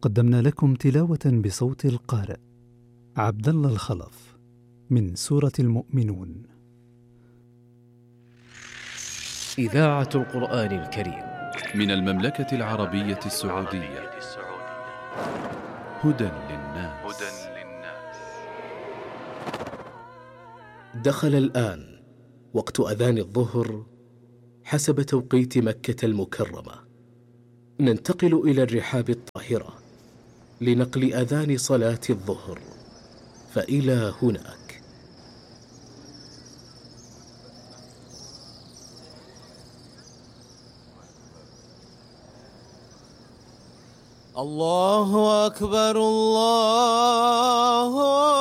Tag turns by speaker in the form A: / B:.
A: قدمنا لكم تلاوة بصوت القارئ عبد الله الخلف من سورة المؤمنون.
B: إذاعة القرآن الكريم
C: من المملكة العربية السعودية. هدى للناس.
B: دخل الآن وقت أذان الظهر حسب توقيت مكة المكرمة. ننتقل إلى الرحاب الطاهرة لنقل أذان صلاة الظهر، فإلى هناك.
D: الله أكبر الله